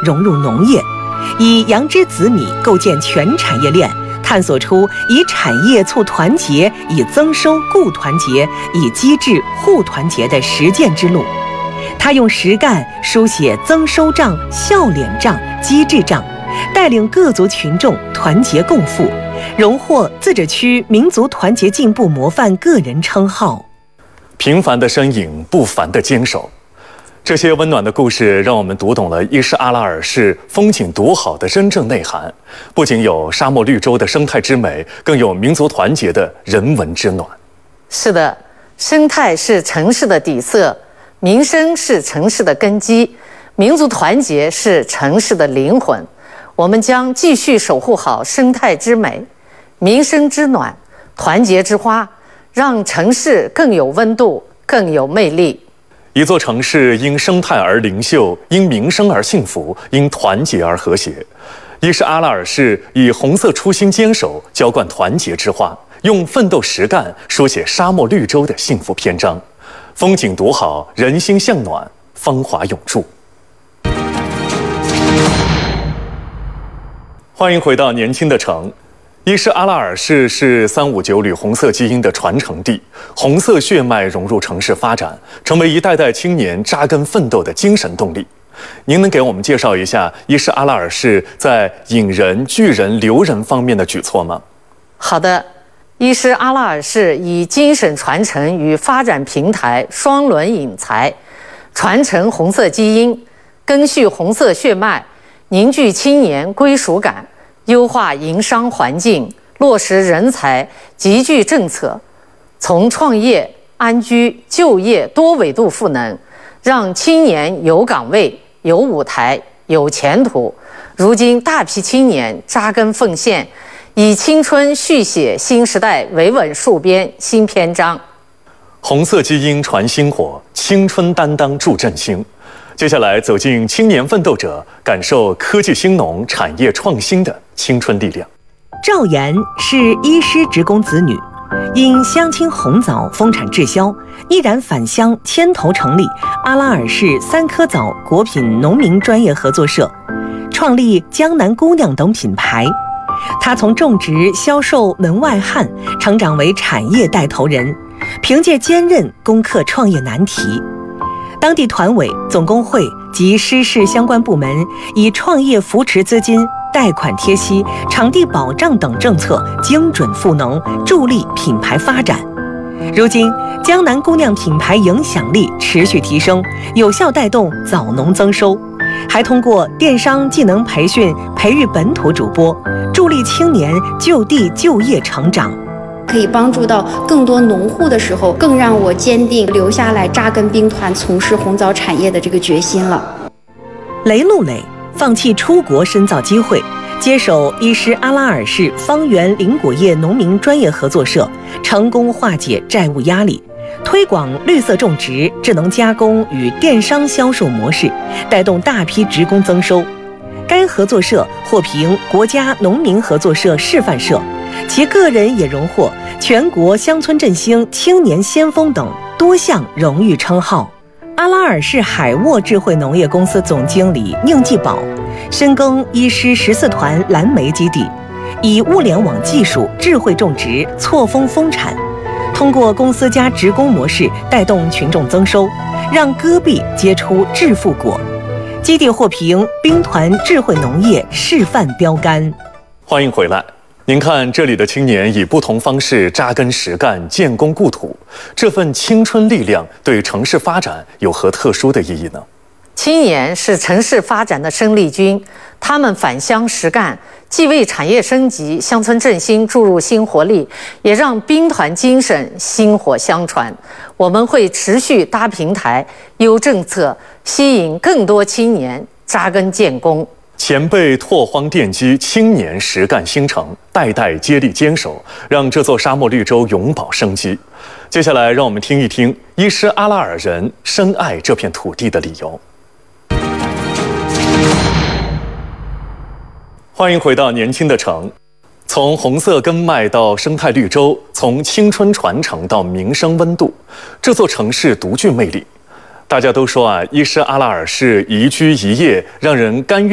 融入农业，以羊脂紫米构建全产业链，探索出以产业促团结、以增收固团结、以机制护团结的实践之路。他用实干书写增收账、笑脸账、机制账，带领各族群众团结共富，荣获自治区民族团结进步模范个人称号。 平凡的身影，不凡的坚守，这些温暖的故事让我们读懂了伊施阿拉尔市风景独好的真正内涵。不仅有沙漠绿洲的生态之美，更有民族团结的人文之暖。 是的，生态是城市的底色，民生是城市的根基，民族团结是城市的灵魂。我们将继续守护好生态之美、民生之暖、团结之花，让城市更有温度，更有魅力。 一座城市因生态而灵秀，因民生而幸福，因团结而和谐。伊施阿拉尔市以红色初心坚守，浇灌团结之花，用奋斗实干书写沙漠绿洲的幸福篇章。风景独好，人心向暖，芳华永驻。欢迎回到年轻的城。伊施阿拉尔市是359旅红色基因的传承地，红色血脉融入城市发展，成为一代代青年扎根奋斗的精神动力。您能给我们介绍一下伊施阿拉尔市在引人、聚人、留人方面的举措吗？ 好的，伊施阿拉尔市以精神传承与发展平台双轮引才，传承红色基因，根续红色血脉，凝聚青年归属感，优化营商环境，落实人才集聚政策，从创业、安居、就业多维度赋能，让青年有岗位、有舞台、有前途。如今大批青年扎根奉献，以青春续写新时代维稳戍边新篇章。 红色基因传薪火，青春担当助振兴。接下来走进青年奋斗者，感受科技兴农、产业创新的青春力量。 赵岩是伊施职工子女，因乡亲红枣丰产滞销，毅然返乡牵头成立阿拉尔市3颗枣果品农民专业合作社，创立江南姑娘等品牌。他从种植、销售门外汉，成长为产业带头人，凭借坚韧攻克创业难题。当地团委、总工会及施市相关部门以创业扶持资金、贷款贴息、场地保障等政策精准赋能，助力品牌发展。如今，江南姑娘品牌影响力持续提升，有效带动枣农增收，还通过电商技能培训培育本土主播，助力青年就地就业成长。 可以帮助到更多农户的时候，更让我坚定留下来扎根兵团从事红枣产业的这个决心了。 雷路磊放弃出国深造机会，接手伊施阿拉尔市方圆林果业农民专业合作社，成功化解债务压力，推广绿色种植、智能加工与电商销售模式，带动大批职工增收。该合作社获评国家农民合作社示范社，其个人也荣获全国乡村振兴青年先锋等多项荣誉称号。阿拉尔市海沃智慧农业公司总经理宁继宝深耕伊施14团蓝莓基地，以物联网技术智慧种植错峰丰产，通过公司加职工模式带动群众增收，让戈壁结出致富果。基地获评兵团智慧农业示范标杆。 欢迎回来。您看，这里的青年以不同方式扎根实干，建功故土，这份青春力量对城市发展有何特殊的意义呢？ 青年是城市发展的生力军，他们返乡实干，既为产业升级、乡村振兴注入新活力，也让兵团精神薪火相传。我们会持续搭平台、优政策，吸引更多青年扎根建功。 前辈拓荒奠基，青年实干兴城，代代接力坚守，让这座沙漠绿洲永葆生机。接下来，让我们听一听伊施阿拉尔人深爱这片土地的理由。欢迎回到年轻的城。从红色根脉到生态绿洲，从青春传承到民生温度，这座城市独具魅力。大家都说伊施阿拉尔市宜居宜业，让人甘愿